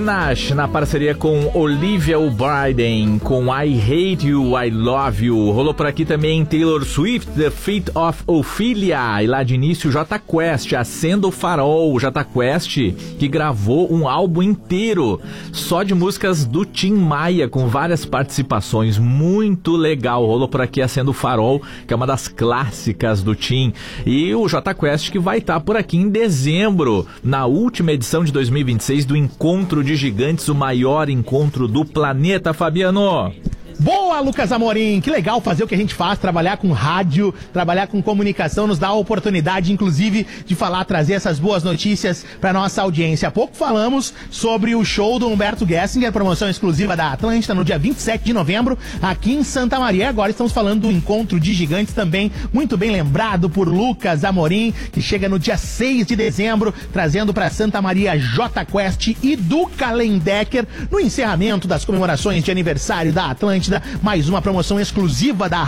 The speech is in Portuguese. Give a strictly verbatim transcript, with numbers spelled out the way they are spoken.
Tinashe na parceria com Olivia O'Brien, com I Hate You, I Love You. Rolou por aqui também Taylor Swift, The Fate of Ophelia. E lá de início, Jota Quest, Acenda o Farol. Jota Quest, que gravou um álbum inteiro só de músicas do Tim Maia, com várias participações. Muito legal. Rolou por aqui Acenda o Farol, que é uma das clássicas do Tim. E o Jota Quest, que vai estar por aqui em dezembro, na última edição de dois mil e vinte e seis do Encontro de Gigantes, o maior encontro do planeta, Fabiano. Boa, Lucas Amorim, que legal fazer o que a gente faz, trabalhar com rádio, trabalhar com comunicação, nos dá a oportunidade, inclusive, de falar, trazer essas boas notícias para nossa audiência. Há pouco falamos sobre o show do Humberto Gessinger, promoção exclusiva da Atlântida, no dia vinte e sete de novembro, aqui em Santa Maria. Agora estamos falando do Encontro de Gigantes, também muito bem lembrado por Lucas Amorim, que chega no dia seis de dezembro, trazendo para Santa Maria Jota Quest e Duca Lendecker, no encerramento das comemorações de aniversário da Atlântida. Mais uma promoção exclusiva da